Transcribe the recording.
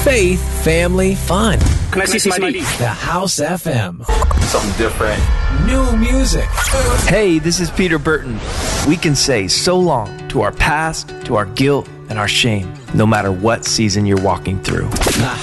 faith, family, fun. Can I see some ID? The House FM. Something different. New music. Hey, this is Peter Burton. We can say so long to our past, to our guilt, and our shame, no matter what season you're walking through.